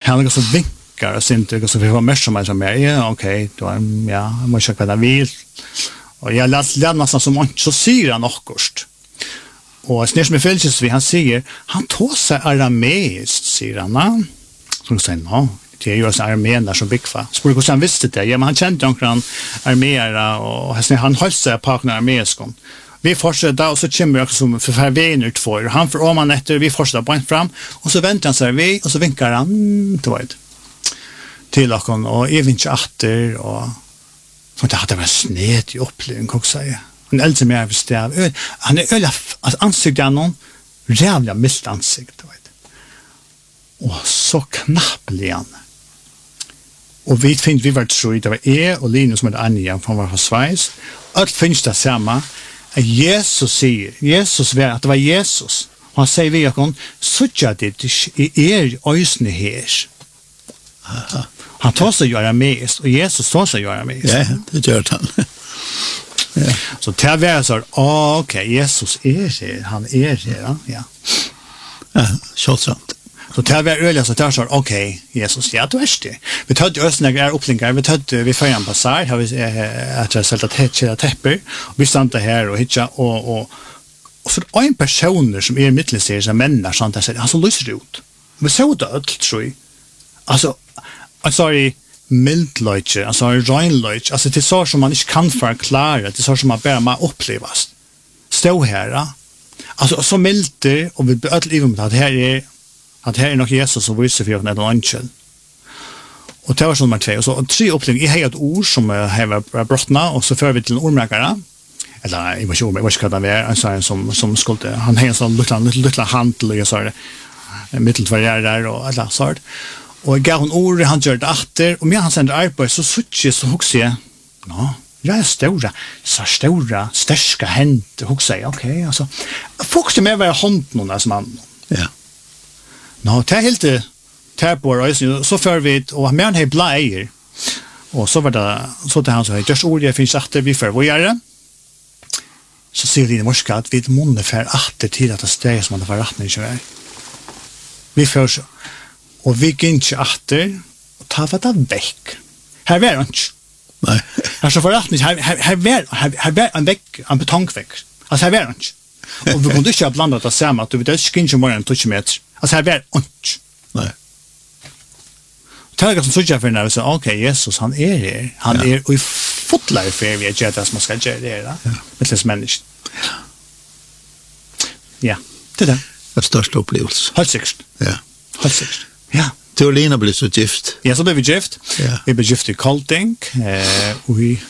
han liksom vinkar och inte så vi var mer som mer ja okej då ja måste jag vill och jag lät nästan som inte så säger han också och snärs med fältes vi han säger han tog sig arameiskt säger han som säger no det är ju så arméer som bigfa skulle gå sen visste det ja men han kände någon arméer och han höll sig på den arméskon vi fortsätter och så kommer också som för vänner två han för om man efter vi fortsätter på fram och så väntar han sig vi och så vinkar han till honom och även chatter och så det hade varit snett i upplevelse kan jag säga en äldre mer bestäv han är öl ansiktet någon jävla milt ansikte och så knapplig han och vi tänkte vi var tror det var och Linus med Anja från var Schweiz allt finns det samma Jesus säger Jesus var att det var Jesus han säger vi kan sucha det ösne här han tar sig göra mest och Jesus tar sig göra mest ja det gör han ja så till så okej Jesus är det han är det ja självklart så till öliga så tar så okej Jesus ja du är det vi tar ju ösnägar upplingar vi får en passar har vi att jag sätta täpper och vi stannar här och hitcha och så en personer som är mittelserier som människor sånt där så han lyser ut vi såg det tror jag alltså sorry mildlöjtje, alltså reinlöjtje, alltså det är så som man inte kan förklara, det är så som man bara man upplevas. Stå här, alltså så milder och vi blir livet med att här är nog Jesus som visar för en angel. Och det var som nummer 2, och så 3 upplägg, jag har ett ord som har brottna, och så för vi till en ordmäkare, eller jag vet inte vad det var, en som skulle, han har en sån lilla handel, och jag sa det, mitteltvarriär där, och alla sånt. Och jag gav hon ord, han gör det efter, och med han sänder arbeid, så suttje, så huxar jag, jag är stora, stärska händer, huxar jag, okej, alltså, folk som är vara hånden, som han, ja. Det är helt det på röjsen, så för vi, och med han har blåer, och så var det, så det han så, just ord jag finns efter, vi får göra, så ser Line Morska att vi månne för efter till att det steg som man har rätt när det vi får så. Och vi gick inte efter och ta vad det väck. Här var det inte. Nej. Alltså för att här var en väck, en betongväck. Alltså här var det inte. Och vi kunde inte ha blandat det samma, att du vet inte inte mer än 2 meter. Alltså här var det inte. Nej. Talar som så jag för när vi sa okej, Jesus han är här. Han är och i fotlar för vi är det som man ska göra det. Med det människa. Ja, det där. Det största upplevelse. Helt säkert. Ja. Helt säkert. Ja. Teolina blev så gift. Ja, så blev vi gift. Ja. Vi blev gift i Kolting. Och vi...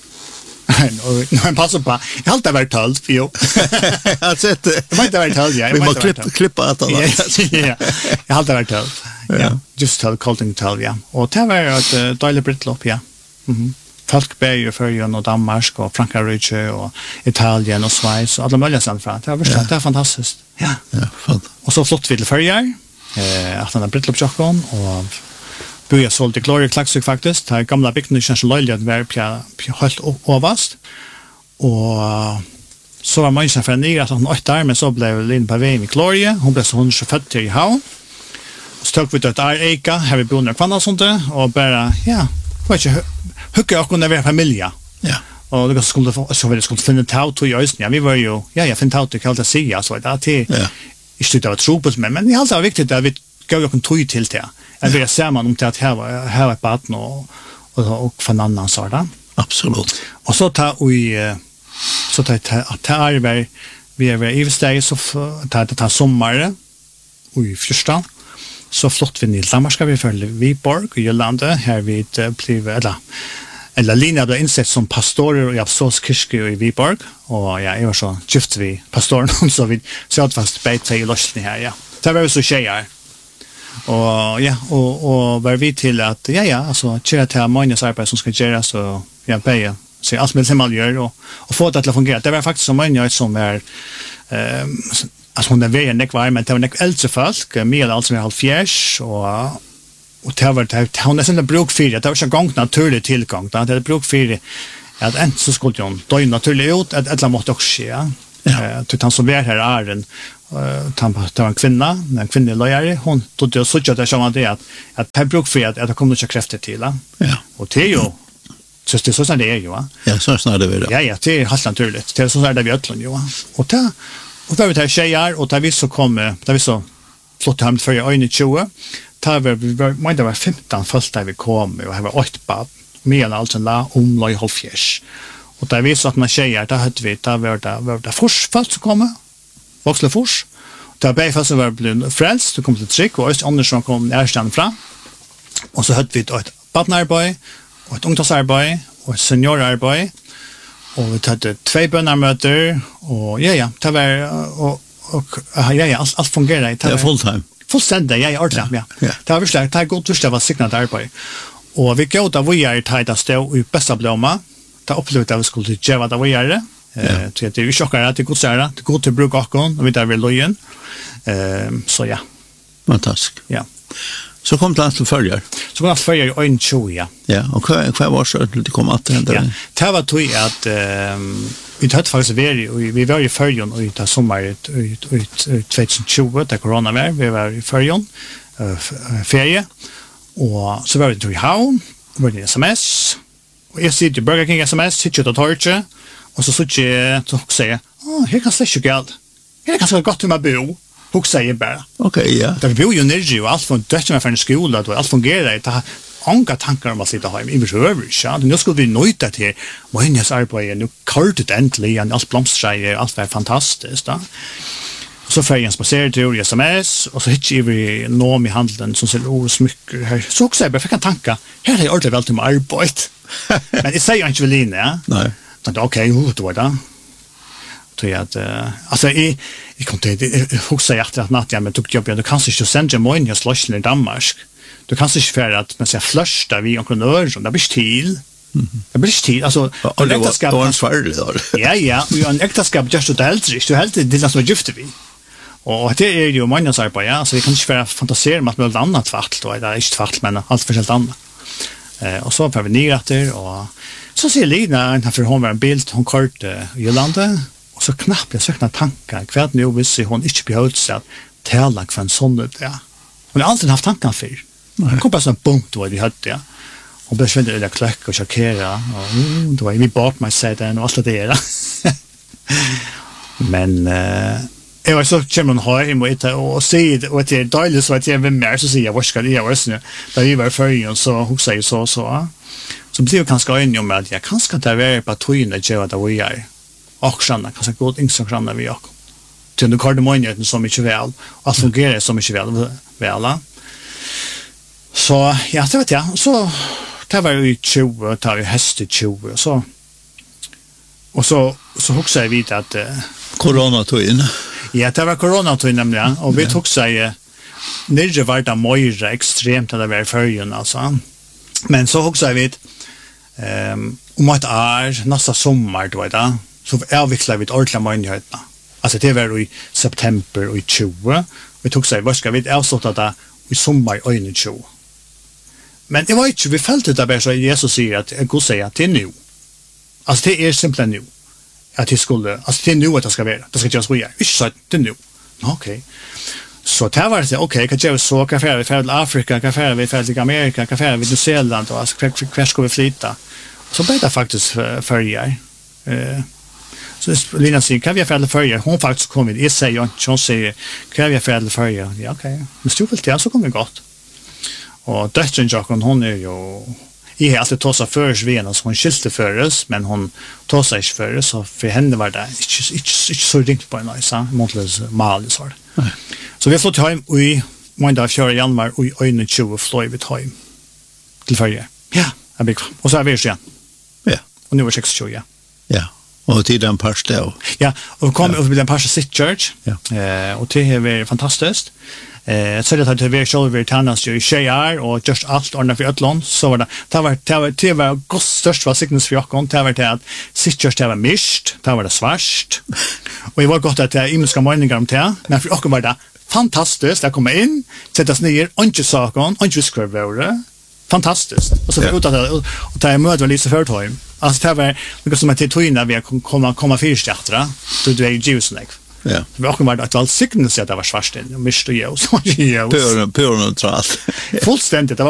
Nu passar på. Jag har alltid varit 12, jo. Jag har sett det. Jag har inte varit 12, ja. Vi må klippa att alla. Ja, jag har alltid varit 12. Ja, just 12, Kolting 12, ja. Och det var ett dåligt brittlopp, ja. Folk ber ju för och Danmark och Frankrike och Italien och Schweiz och alla möjliga ställen från. Det var fantastiskt. Ja. Ja, fan. Och så flott vi till förjar. Att han har brittloppsjocken och börjar sålt i Gloria Klaxvik faktiskt. Det här gamla bygden känns löjligt att vara helt överst. Och så var man ju för en ny att han 8 år, men så blev Linn på vägen i Gloria. Hon blev så 125 i havn. Så tog vi till ett Eka, här vi bor kvann och sånt och bara, ja, vet inte, hur jag kunde vara familja. Ja. Och det skulle finna taut och just ja, vi var ju, jag finner taut och kallt att säga, så att det är inte var tropet med, men det är alltid viktigt att vi gav en tog till det. Att vi ser man om till att här var ett baden och för en annan sådan. Absolut. Och så tar vi, så tar vi är i steg så tar sommar och i första. Så flott vi i Danmark ska vi följa Viborg och Jylande. Här vi blev, eller Lina blev insett som pastorer i Apostolskirke i Viborg. Och ja, jag var så gift vi pastoren, så vi satt fast beit i lösning här, ja. Det var vi så tjejer. Och ja, och var vi till att, alltså, köra till Magnus arbete som ska göras, så jag börjar se allt med som gör och få det till att fungera. Det var faktiskt som Magnus som är, alltså hon är väldigt nekvar, men det var nek äldre folk, med allt som är halvfjärs, och det var hon är sådana bruk för det var så gång naturlig tillgång, det är bruk för att inte så skulle hon dö naturligt ut, att alla måste också ske, utan som är här är den, det var en kvinnlig lojare, hon tog det och såg att det som det att per bruk för att det kommer inte kräfter till. Ja. Och det är ju så det är så det är ju va. Ja, så snart det är. Ja, det är helt naturligt. Det är så där vi ötlon ju va. Och där vi tar tjejer och där vi så kommer där vi så flott hem för öjne 20. Där vi det var 15 folk där vi kom och det var 8 bab. Mer alltså la omloj halvfjärs. Och där vi så att man tjejer där hade vi där var det först folk som kommer. Voxle fors. Där bäfas var blivit frälst, det kom till trick och Öst Andersson kom närstand fram. Och så hade vi ett partnerarbete och ett ungdomsarbete och ett seniorarbete. Och vi hade 2 bönarmöter och det var och allt fungerade. Det är fulltime. Fullständigt, ja. Det var verkligen, det är gott först det var signat arbete. Och vi går där vi är tajta stå i bästa blomma. Det upplevde vi skulle göra det vi är. Så det är ju chockar att det går så här, det går till bruk och vi där vill lojen. Så ja. Fantastiskt. Ja. Så kom det till följer. Så kom det följer en 20. Ja, och vad var så det kom att hända? Ja. Det var tog att vi hade faktiskt vi var i följen och i sommar 2020 där corona var. Vi var i följen ferie och så var vi till havn, var det SMS. Och jag sitter i Burger King SMS, sitter ut torche. Och så sitter jag och säger, här kan släcka galt. Här kan så gott med bo. Och säger bara. Okej, ja. Där vi bor ju nere och allt från döttrar för en skola och allt fungerar. Det har många tankar om att sitta hem i behöver. Ja, nu skulle vi nöjda till mångas arbete. Nu kallt det äntligen. Allt blomstrar, allt var fantastiskt. Då. Så får jag en spacertur i SMS och så hittar vi någon i handeln som ser smycker här. Så också jag bara fick en tanke. Här har jag ordentligt väl till med arbete. Men det säger jag inte väl in, ja. Nej. Okej, då var det. Så att alltså jag kom till huxa efter att natt jag men tog jobb du kan inte sända mig i slöslen i Danmark. Du kan inte för att man säger flush där vi och nörd och det blir till. Det blir till alltså och äktenskap ansvarig då. Ja, vi har en äktenskap just det helt du helt det som gifte vi. Och det är ju många så på ja så vi kan inte för fantasera med något annat fackl då det är inte fackl men allt för helt annat. Och så får vi nyheter och så ser Lina för hon var en bild hon kort i landet och så knappt jag sökte tankar kvart nu vill se hon inte behövt så att tala för en sån där. Hon har alltid haft tankar för. Hon kom på sån punkt då vi hade ja. Hon blev väldigt eller klack och chockera och då var vi bort mig sedan och allt det där. Men jag var så kommer hon ha emot och se och det är dåligt så att jag vem mer så säger jag vad ska det göra så där vi var för så hon säger så så blir jag ganska enig med att jag kanske där är på tojen att göra det vi är och såna kanske gå in så grann vi också till det kardemoniet så mycket väl och fungerar så mycket väl så ja det vet jag så det var ju 20 tar vi häst 20 så och så huxar vi att coronatojen. Ja, det var coronatojen nämligen och vi tog sig nere var det mer extremt att det var förrjun alltså. Men så huxar vi om att nästa sommar då där så avvecklar vi ett ordentligt möjligheterna. Alltså det var i september och i 20. Vi tog sig vad ska vi avsluta det i sommar och i 20. Men det var inte vi fällde det bara så Jesus säger att jag går säga till nu. Alltså det är simpelt nu. Att det skulle alltså det är nu att det ska vara. Det ska göras så inte så det nu. Okej. Så det var det okej, kan jag så kaffe vi till Afrika, kaffe vi till Amerika, kaffe vi till New Zealand och alltså kvar ska vi flytta. Så blev det faktiskt förr så Lina säger kan vi fälla förr hon faktiskt kommer i sig och hon säger kan vi fälla förr ja okej. Men stort det så kommer det gott. Och döttern Jakob hon är ju i alltid tossa förs Venus hon skilte föres men hon tossa inte föres så för henne var det inte så riktigt på en nice montlös mal så där. Så vi har fått hem i måndag 4 januari och i öjnen 20 flöj vi hem till förr. Ja, jag blir och så är vi igen. Ja. Och nu är 60 ja. Ja. Och till den parsta. Ja, och kom och den parsta City Church. Ja. Och det är väldigt fantastiskt. Så det hade vi själva vi tannast ju i tjejer och just allt ordnat för Ötlund så var det var gott störst var sickness för Jakob det var det att City Church det var mist det var det svart och det var gott att jag imska meningar om det men för Jakob var det fantastiskt att komma in sätta sig ner och inte saken och inte skriva det fantastiskt och så ut att och ta möte lite förtime alltså det var något som att det tog in när vi komma först efter då det är ju snäck Ja. Vi också var att allt signals att det var svart, och mist och ljus, och ljus. Pur neutralt. Fullständigt, det